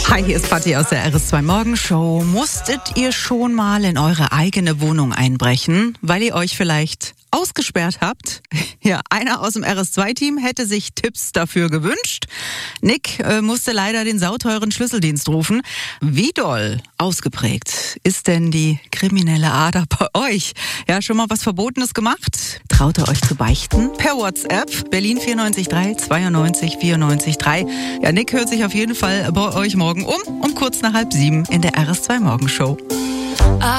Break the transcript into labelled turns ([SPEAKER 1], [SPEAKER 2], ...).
[SPEAKER 1] Hi, hier ist Patti aus der RS2 Morgenshow. Musstet ihr schon mal in eure eigene Wohnung einbrechen, weil ihr euch vielleicht ausgesperrt habt? Ja, einer aus dem RS2-Team hätte sich Tipps dafür gewünscht. Nick musste leider den sauteuren Schlüsseldienst rufen. Wie doll ausgeprägt ist denn die kriminelle Ader bei euch? Ja, schon mal was Verbotenes gemacht? Traut ihr euch zu beichten? Per WhatsApp, Berlin 94 92 94 3. Ja, Nick hört sich auf jeden Fall bei euch morgen um kurz nach 6:30 in der RS2 Morgenshow.